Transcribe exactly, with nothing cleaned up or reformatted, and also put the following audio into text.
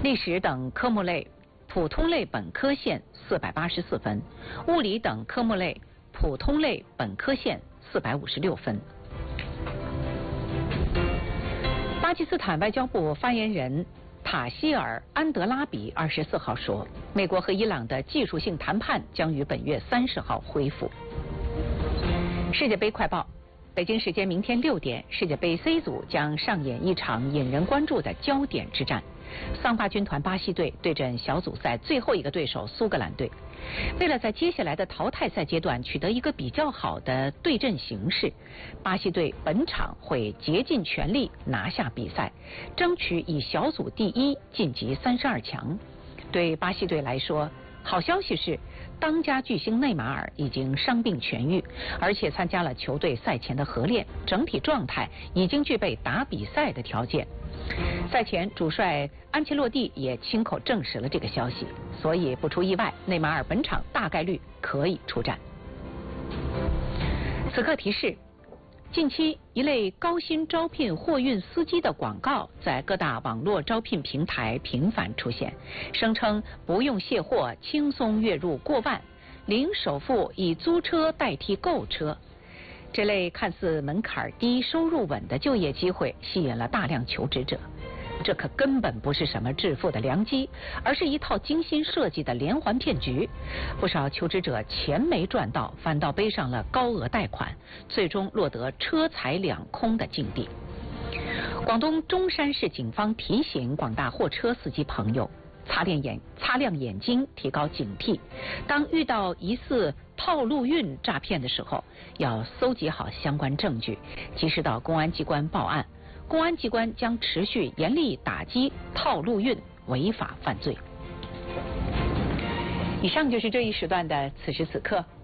历史等科目类普通类本科线四百八十四分，物理等科目类普通类本科线四百五十六分。巴基斯坦外交部发言人塔希尔·安德拉比二十四号说，美国和伊朗的技术性谈判将于本月三十号恢复。世界杯快报：北京时间明天六点，世界杯 C 组将上演一场引人关注的焦点之战。桑巴军团巴西队对阵小组赛最后一个对手苏格兰队。为了在接下来的淘汰赛阶段取得一个比较好的对阵形势，巴西队本场会竭尽全力拿下比赛，争取以小组第一晋级三十二强。对巴西队来说，好消息是，当家巨星内马尔已经伤病痊愈，而且参加了球队赛前的合练，整体状态已经具备打比赛的条件。赛前，主帅安切洛蒂也亲口证实了这个消息，所以不出意外，内马尔本场大概率可以出战。此刻提示：近期一类高薪招聘货运司机的广告在各大网络招聘平台频繁出现，声称不用卸货，轻松月入过万，零首付以租车代替购车。这类看似门槛低、收入稳的就业机会吸引了大量求职者。这可根本不是什么致富的良机，而是一套精心设计的连环骗局。不少求职者钱没赚到，反倒背上了高额贷款，最终落得车财两空的境地。广东中山市警方提醒广大货车司机朋友，擦亮眼擦亮眼睛，提高警惕。当遇到疑似套路运诈骗的时候，要搜集好相关证据，及时到公安机关报案。公安机关将持续严厉打击套路运违法犯罪。以上就是这一时段的此时此刻。